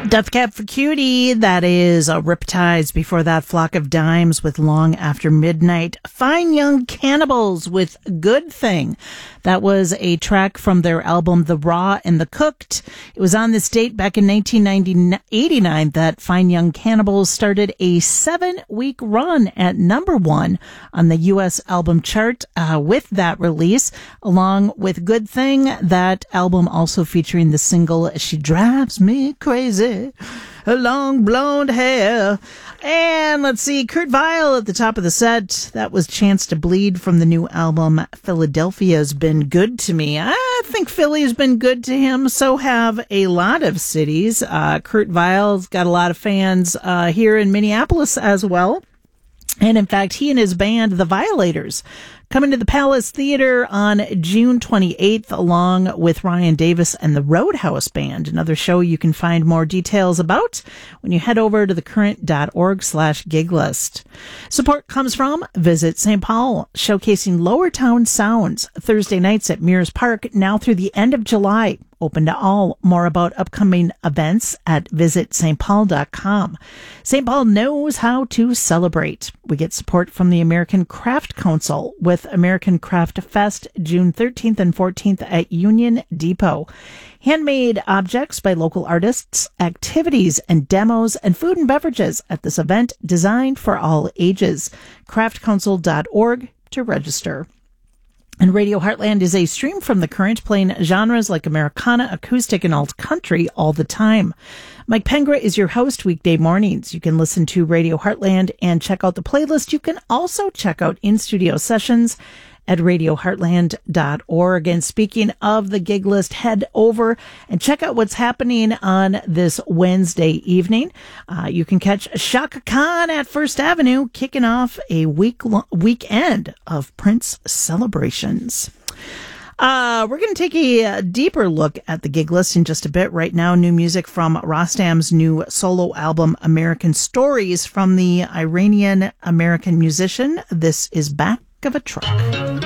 Death Cab for Cutie, that is Riptides. Before that, Flock of Dimes with Long After Midnight. Fine Young Cannibals with Good Thing. That was a track from their album The Raw and the Cooked. It was on this date back in 1989 that Fine Young Cannibals started a 7-week run at #1 on the U.S. album chart with that release, along with Good Thing. That album also featuring the single She Drives Me Crazy, her long blonde hair. And let's see, Kurt Weill at the top of the set. That was Chance to Bleed from the new album Philadelphia's Been Good to Me. I think Philly's been good to him. So have a lot of cities. Kurt Weill's got a lot of fans here in Minneapolis as well. And in fact, he and his band, The Violators, coming to the Palace Theater on June 28th, along with Ryan Davis and the Roadhouse Band, another show you can find more details about when you head over to thecurrent.org/gig list. Support comes from Visit St. Paul, showcasing Lower Town sounds, Thursday nights at Mears Park, now through the end of July. Open to all. More about upcoming events at visitstpaul.com. St. Paul knows how to celebrate. We get support from the American Craft Council with American Craft Fest June 13th and 14th at Union Depot. Handmade objects by local artists, activities and demos, and food and beverages at this event designed for all ages. craftcouncil.org to register. And Radio Heartland is a stream from The Current, playing genres like Americana, acoustic, and alt country all the time. Mike Pengra is your host weekday mornings. You can listen to Radio Heartland and check out the playlist. You can also check out in-studio sessions at radioheartland.org. And speaking of the gig list, head over and check out what's happening on this Wednesday evening. You can catch Shaka Khan at First Avenue, kicking off a weekend of Prince celebrations. We're going to take a deeper look at the gig list in just a bit. Right now, new music from Rostam's new solo album, American Stories, from the Iranian-American musician. This is Back of a Truck.